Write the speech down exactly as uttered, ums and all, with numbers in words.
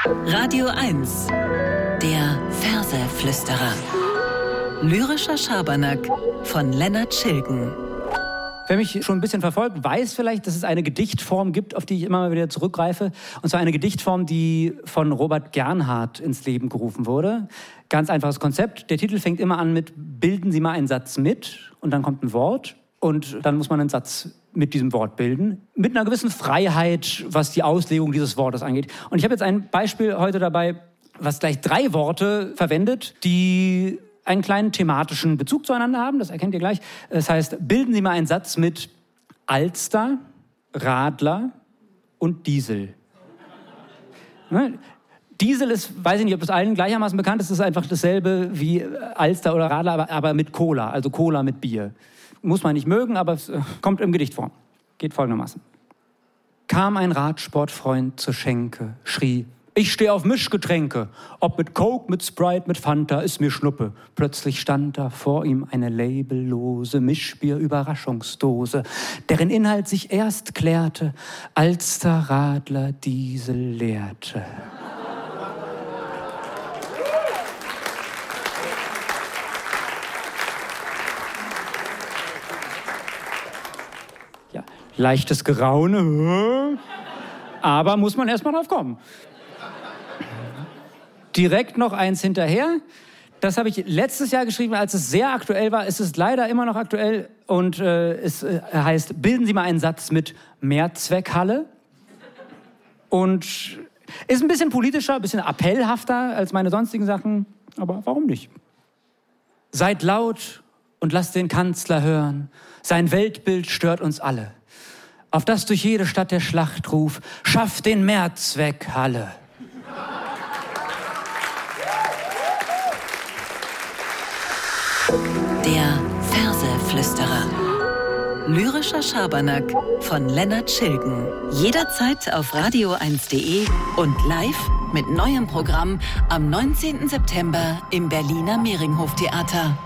Radio eins, der Verseflüsterer. Lyrischer Schabernack von Lennart Schilgen. Wer mich schon ein bisschen verfolgt, weiß vielleicht, dass es eine Gedichtform gibt, auf die ich immer mal wieder zurückgreife. Und zwar eine Gedichtform, die von Robert Gernhardt ins Leben gerufen wurde. Ganz einfaches Konzept. Der Titel fängt immer an mit "Bilden Sie mal einen Satz mit" und dann kommt ein Wort und dann muss man einen Satz mit diesem Wort bilden. Mit einer gewissen Freiheit, was die Auslegung dieses Wortes angeht. Und ich habe jetzt ein Beispiel heute dabei, was gleich drei Worte verwendet, die einen kleinen thematischen Bezug zueinander haben, das erkennt ihr gleich. Das heißt, bilden Sie mal einen Satz mit Alster, Radler und Diesel. Ne? Diesel ist, weiß ich nicht, ob das allen gleichermaßen bekannt ist, ist einfach dasselbe wie Alster oder Radler, aber, aber mit Cola, also Cola mit Bier. Muss man nicht mögen, aber es kommt im Gedicht vor. Geht folgendermaßen. Kam ein Radsportfreund zur Schenke, schrie: Ich stehe auf Mischgetränke. Ob mit Coke, mit Sprite, mit Fanta, ist mir Schnuppe. Plötzlich stand da vor ihm eine labellose Mischbier-Überraschungsdose, deren Inhalt sich erst klärte, als der Radler Diesel leerte. Ja, leichtes Geraune, aber muss man erst mal drauf kommen. Direkt noch eins hinterher. Das habe ich letztes Jahr geschrieben, als es sehr aktuell war. Es ist leider immer noch aktuell und äh, es äh, heißt, bilden Sie mal einen Satz mit Mehrzweckhalle. Und ist ein bisschen politischer, ein bisschen appellhafter als meine sonstigen Sachen, aber warum nicht? Seid laut und lasst den Kanzler hören. Sein Weltbild stört uns alle. Auf das durch jede Stadt der Schlachtruf: Schafft den Mehrzweckhalle. Der Verseflüsterer. Lyrischer Schabernack von Lennart Schilgen. Jederzeit auf radio eins punkt de und live mit neuem Programm am neunzehnten September im Berliner Mehringhof Theater.